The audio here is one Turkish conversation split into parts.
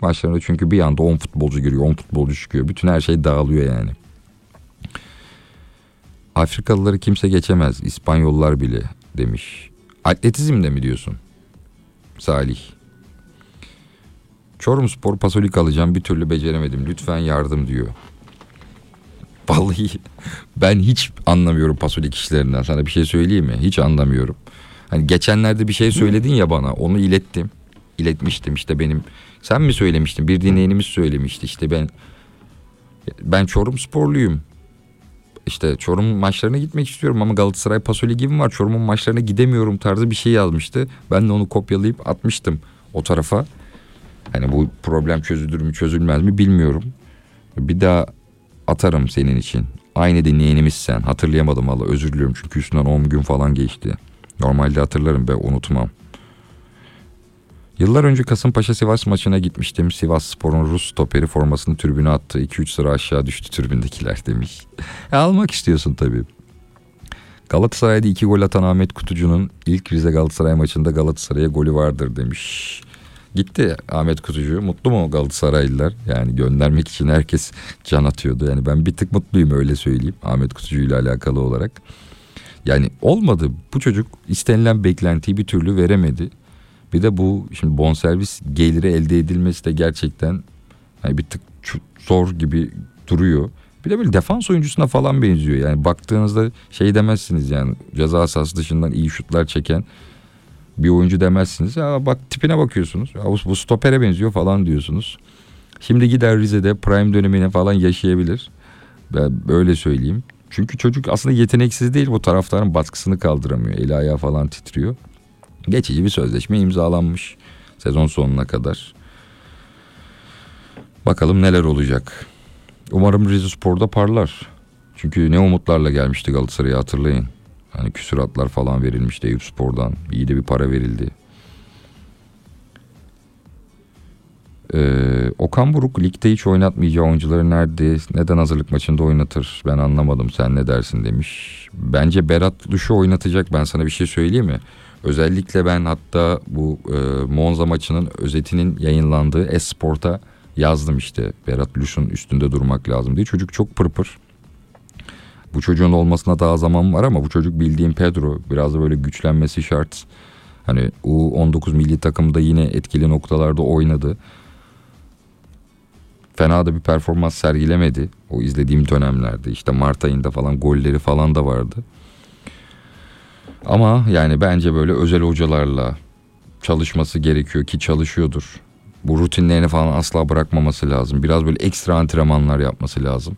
Lig maçlarında çünkü bir anda 10 futbolcu giriyor, 10 futbolcu çıkıyor. Bütün her şey dağılıyor yani. Afrikalıları kimse geçemez, İspanyollar bile demiş. Atletizmde mi diyorsun Salih? Çorumspor Pasolik alacağım, bir türlü beceremedim, lütfen yardım diyor. Vallahi ben hiç anlamıyorum Pasolik işlerinden, sana bir şey söyleyeyim mi? Hiç anlamıyorum. Hani geçenlerde bir şey söyledin ya bana, onu iletmiştim işte benim. Sen mi söylemiştin? Bir dinleyenimiz söylemişti işte ben Çorumsporluyum. İşte Çorum maçlarına gitmek istiyorum ama Galatasaray Pasolik'im var. Çorum'un maçlarına gidemiyorum tarzı bir şey yazmıştı. Ben de onu kopyalayıp atmıştım o tarafa. Hani bu problem çözülür mü çözülmez mi bilmiyorum. Bir daha atarım senin için. Aynı dinleyenimiz sen. Hatırlayamadım valla, özür diliyorum çünkü üstünden 10 gün falan geçti. Normalde hatırlarım ve unutmam. Yıllar önce Kasımpaşa Sivas maçına gitmiştim. Sivasspor'un Rus stoperi formasını tribüne attı. 2-3 sıra aşağı düştü tribündekiler demiş. Almak istiyorsun tabii. Galatasaray'da 2 gol atan Ahmet Kutucu'nun ilk Rize Galatasaray maçında Galatasaray'a golü vardır demiş. Gitti Ahmet Kutucu. Mutlu mu Galatasaraylılar? Yani göndermek için herkes can atıyordu. Yani ben bir tık mutluyum, öyle söyleyeyim. Ahmet Kutucu ile alakalı olarak. Yani olmadı. Bu çocuk istenilen beklentiyi bir türlü veremedi. Bir de bu şimdi bonservis geliri elde edilmesi de gerçekten yani bir tık zor gibi duruyor. Bir de böyle defans oyuncusuna falan benziyor. Yani baktığınızda şey demezsiniz yani, ceza sahası dışından iyi şutlar çeken bir oyuncu demezsiniz. Ya bak tipine bakıyorsunuz. Ya bu stopere benziyor falan diyorsunuz. Şimdi gider Rize'de prime dönemine falan yaşayabilir. Ben böyle söyleyeyim. Çünkü çocuk aslında yeteneksiz değil, bu taraftarın baskısını kaldıramıyor. Eli ayağı falan titriyor. Geçici bir sözleşme imzalanmış sezon sonuna kadar. Bakalım neler olacak. Umarım Rizespor'da parlar. Çünkü ne umutlarla gelmişti Galatasaray'a, hatırlayın. Hani küsuratlar falan verilmişti Eyüpspor'dan. İyi de bir para verildi. Okan Buruk ligde hiç oynatmayacağı oyuncuları neden hazırlık maçında oynatır? Ben anlamadım, sen ne dersin demiş. Bence Berat Luş'u oynatacak, ben sana bir şey söyleyeyim mi? Özellikle ben hatta bu Monza maçının özetinin yayınlandığı Esport'a yazdım işte. Berat Luş'un üstünde durmak lazım diye. Çocuk çok pırpır. Bu çocuğun olmasına daha zaman var ama bu çocuk bildiğim Pedro. Biraz da böyle güçlenmesi şart. Hani U19 milli takımda yine etkili noktalarda oynadı. Fena da bir performans sergilemedi o izlediğim dönemlerde. İşte Mart ayında falan golleri falan da vardı. Ama yani bence böyle özel hocalarla çalışması gerekiyor ki çalışıyordur. Bu rutinlerini falan asla bırakmaması lazım. Biraz böyle ekstra antrenmanlar yapması lazım.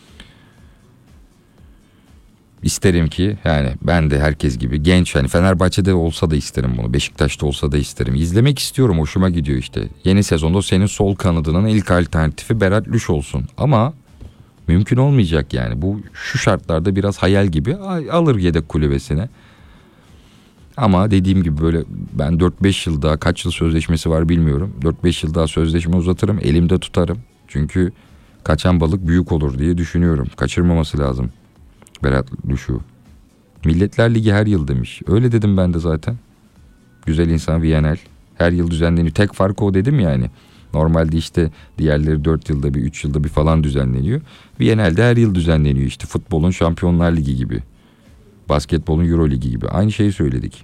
İsterim ki yani ben de herkes gibi genç, hani Fenerbahçe'de olsa da isterim bunu. Beşiktaş'ta olsa da isterim. İzlemek istiyorum, hoşuma gidiyor işte. Yeni sezonda senin sol kanadının ilk alternatifi Berat Lüş olsun. Ama mümkün olmayacak yani. Bu şu şartlarda biraz hayal gibi, alır yedek kulübesine. Ama dediğim gibi böyle ben 4-5 yıl daha, kaç yıl sözleşmesi var bilmiyorum. 4-5 yıl daha sözleşme uzatırım, elimde tutarım. Çünkü kaçan balık büyük olur diye düşünüyorum. Kaçırmaması lazım Berat Luş'u. Milletler Ligi her yıl demiş. Öyle dedim ben de zaten. Güzel insan Viyanel. Her yıl düzenleniyor. Tek farkı o dedim yani. Normalde işte diğerleri 4 yılda bir, 3 yılda bir falan düzenleniyor. Viyanel'de her yıl düzenleniyor işte. Futbolun Şampiyonlar Ligi gibi. Basketbolun Euro Ligi gibi. Aynı şeyi söyledik.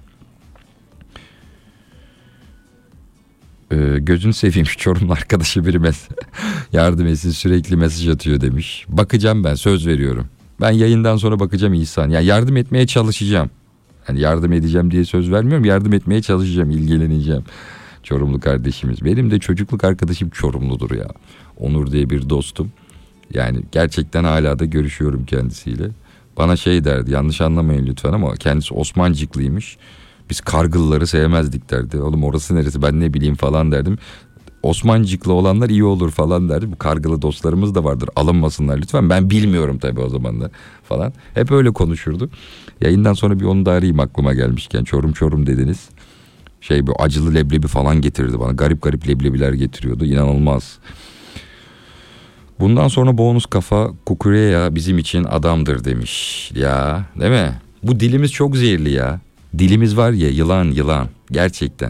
Gözünü seveyim şu Çorumlu arkadaşı biri yardım etsin, sürekli mesaj atıyor demiş. Bakacağım, ben söz veriyorum. Ben yayından sonra bakacağım İhsan. Yani yardım etmeye çalışacağım. Yani yardım edeceğim diye söz vermiyorum. Yardım etmeye çalışacağım, ilgileneceğim. Çorumlu kardeşimiz. Benim de çocukluk arkadaşım Çorumludur ya. Onur diye bir dostum. Yani gerçekten hala da görüşüyorum kendisiyle. Bana şey derdi, yanlış anlamayın lütfen ama kendisi Osmancıklıymış. Biz Kargılları sevmezdik derdi. Oğlum orası neresi, ben ne bileyim falan derdim. Osmancıklı olanlar iyi olur falan derdi. Bu Kargılı dostlarımız da vardır, alınmasınlar lütfen. Ben bilmiyorum tabii o zamanlar falan. Hep öyle konuşurdu. Yayından sonra bir onu da arayayım aklıma gelmişken. Çorum dediniz. Bu acılı leblebi falan getirirdi bana. Garip garip leblebiler getiriyordu. İnanılmaz. Bundan sonra bonus kafa Kukureya bizim için adamdır demiş. Ya değil mi? Bu dilimiz çok zehirli ya. Dilimiz var ya, yılan. Gerçekten.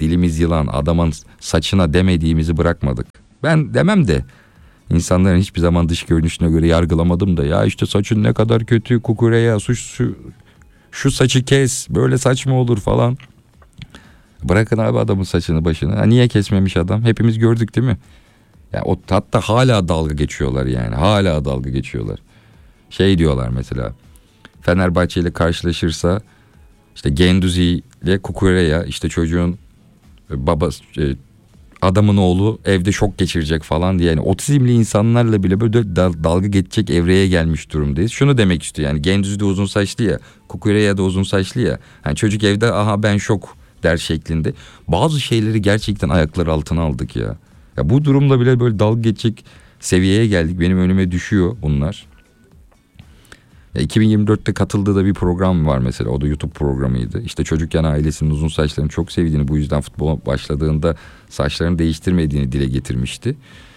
dilimiz yılan, adamın saçına demediğimizi bırakmadık. Ben demem de insanların hiçbir zaman dış görünüşüne göre yargılamadım da, ya işte saçın ne kadar kötü Kukureya, şu saçı kes, böyle saç mı olur falan. Bırakın abi adamın saçını başını. Ha, niye kesmemiş adam? Hepimiz gördük değil mi? Ya o hatta hala dalga geçiyorlar yani. Hala dalga geçiyorlar. Şey diyorlar mesela. Fenerbahçe ile karşılaşırsa işte Guendouzi ile Kukureya, işte çocuğun babası, adamın oğlu evde şok geçirecek falan diye. Yani otizmli insanlarla bile böyle dalga geçecek evreye gelmiş durumdayız. Şunu demek istiyor yani, Guendouzi de uzun saçlı ya, Kukureya da uzun saçlı ya. Yani çocuk evde aha ben şok der şeklinde. Bazı şeyleri gerçekten ayaklar altına aldık ya. Ya bu durumda bile böyle dalga geçecek seviyeye geldik. Benim önüme düşüyor bunlar. Ya 2024'te katıldığı da bir program var mesela. O da YouTube programıydı. İşte çocukken ailesinin uzun saçlarını çok sevdiğini, bu yüzden futbola başladığında saçlarını değiştirmediğini dile getirmişti.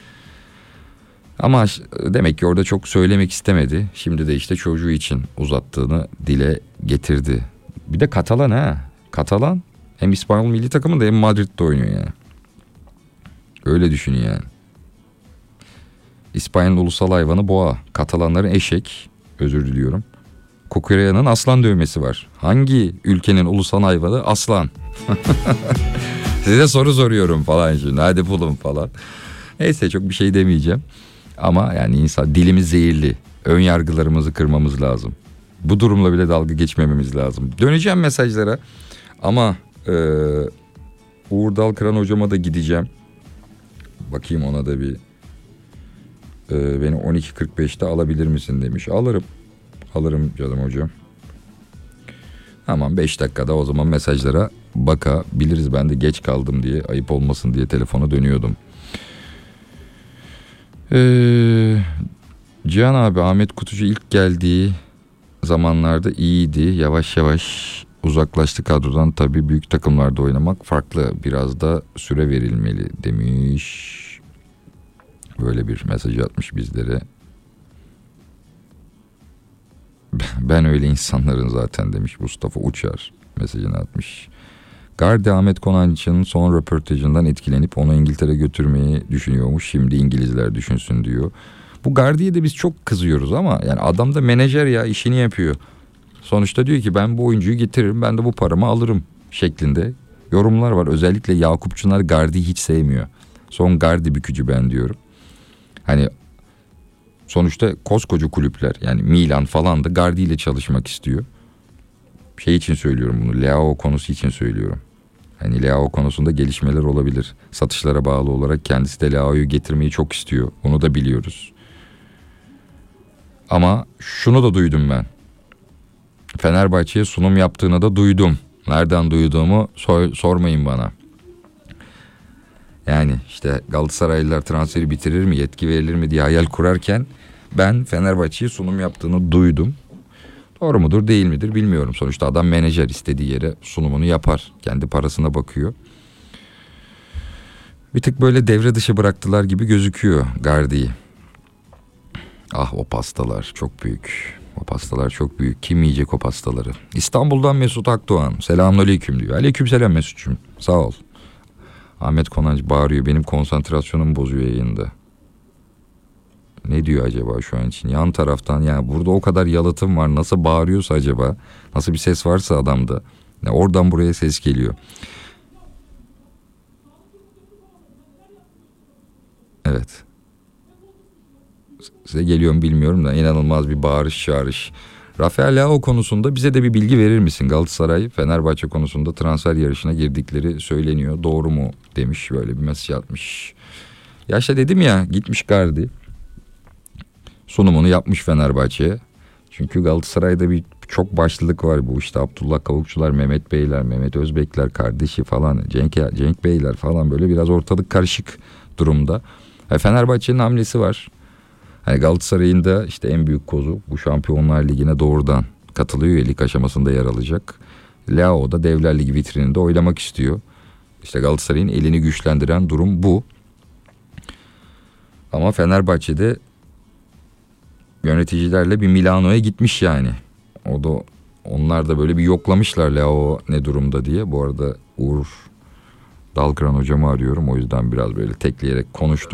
Ama demek ki orada çok söylemek istemedi. Şimdi de işte çocuğu için uzattığını dile getirdi. Bir de Katalan ha. Katalan hem İspanyol milli takımında hem Madrid'de oynuyor yani. Öyle düşünün yani. İspanyol ulusal hayvanı boğa. Katalanların eşek. Özür diliyorum. Kukureya'nın aslan dövmesi var. Hangi ülkenin ulusal hayvanı aslan? Size soru soruyorum falan şimdi. Hadi bulun falan. Neyse, çok bir şey demeyeceğim. Ama yani insan, dilimiz zehirli. Ön yargılarımızı kırmamız lazım. Bu durumla bile dalga geçmememiz lazım. Döneceğim mesajlara. Ama Uğur Dalkıran hocama da gideceğim. Bakayım ona da bir beni 12.45'te alabilir misin demiş. Alırım canım hocam. Tamam, 5 dakikada o zaman mesajlara bakabiliriz. Ben de geç kaldım diye, ayıp olmasın diye telefona dönüyordum. Cihan abi, Ahmet Kutucu ilk geldiği zamanlarda iyiydi. Yavaş yavaş uzaklaştı kadrodan. Tabii büyük takımlarda oynamak farklı. Biraz da süre verilmeli demiş. Böyle bir mesaj atmış bizlere. Ben öyle insanların zaten demiş Mustafa Uçar, mesajını atmış. Gardi Ahmet Konancı'nın son röportajından etkilenip onu İngiltere götürmeyi düşünüyormuş. Şimdi İngilizler düşünsün diyor. Bu Gardi'ye de biz çok kızıyoruz ama yani adam da menajer ya, işini yapıyor. Sonuçta diyor ki ben bu oyuncuyu getiririm, ben de bu paramı alırım şeklinde yorumlar var. Özellikle Yakup Çınar Gardi'yi hiç sevmiyor. Son Gardi bükücü ben diyorum. Hani sonuçta koskoca kulüpler, yani Milan falan da Gardi ile çalışmak istiyor. Şey için söylüyorum bunu, Leao konusu için söylüyorum. Hani Leao konusunda gelişmeler olabilir. Satışlara bağlı olarak kendisi de Leao'yu getirmeyi çok istiyor. Onu da biliyoruz. Ama şunu da duydum ben. Fenerbahçe'ye sunum yaptığını da duydum. Nereden duyduğumu sormayın bana. Yani işte Galatasaraylılar transferi bitirir mi, yetki verilir mi diye hayal kurarken ben Fenerbahçe'ye sunum yaptığını duydum. Doğru mudur değil midir bilmiyorum. Sonuçta adam menajer, istediği yere sunumunu yapar. Kendi parasına bakıyor. Bir tık böyle devre dışı bıraktılar gibi gözüküyor Gardi'yi. Ah, o pastalar çok büyük. O pastalar çok büyük. Kim yiyecek o pastaları? İstanbul'dan Mesut Akdoğan. Selamünaleyküm diyor. Aleykümselam Mesut'cum. Sağ ol. Ahmet Konancı bağırıyor. Benim konsantrasyonumu bozuyor yayında. Ne diyor acaba şu an için? Yan taraftan, yani burada o kadar yalıtım var. Nasıl bağırıyorsa acaba? Nasıl bir ses varsa adamda. Yani oradan buraya ses geliyor. Evet. Size geliyor mu bilmiyorum da inanılmaz bir bağırış çağırış. Rafael Leao konusunda bize de bir bilgi verir misin? Galatasaray Fenerbahçe konusunda transfer yarışına girdikleri söyleniyor. Doğru mu demiş, böyle bir mesaj atmış. Ya işte dedim ya, gitmiş Gardi. Sunumunu yapmış Fenerbahçe'ye. Çünkü Galatasaray'da bir çok başlılık var bu işte. Abdullah Kavukçular, Mehmet Beyler, Mehmet Özbekler kardeşi falan, Cenk Beyler falan, böyle biraz ortalık karışık durumda. Fenerbahçe'nin hamlesi var. Hani Galatasaray'ın da işte en büyük kozu, bu Şampiyonlar Ligi'ne doğrudan katılıyor ya, lig aşamasında yer alacak. Leao da Devler Ligi vitrininde oynamak istiyor. İşte Galatasaray'ın elini güçlendiren durum bu. Ama Fenerbahçe'de yöneticilerle bir Milano'ya gitmiş yani. Onlar da böyle bir yoklamışlar Leao ne durumda diye. Bu arada Uğur Dalkıran hocamı arıyorum. O yüzden biraz böyle tekleyerek konuştum.